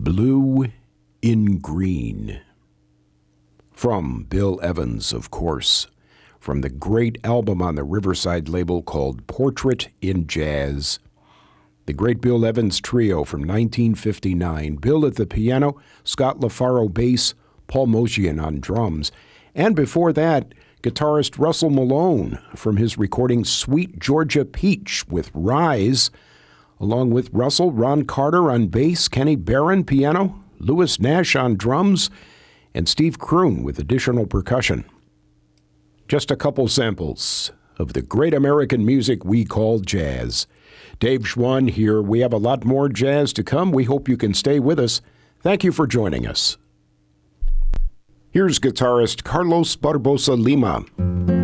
Blue in Green. From Bill Evans, of course, from the great album on the Riverside label called Portrait in Jazz. The great Bill Evans Trio from 1959. Bill at the piano, Scott LaFaro bass, Paul Motian on drums. And before that, guitarist Russell Malone from his recording Sweet Georgia Peach with Rise. Along with Russell, Ron Carter on bass, Kenny Barron piano, Louis Nash on drums, and Steve Kroon with additional percussion. Just a couple samples of the great American music we call jazz. Dave Schwann here. We have a lot more jazz to come. We hope you can stay with us. Thank you for joining us. Here's guitarist Carlos Barbosa Lima.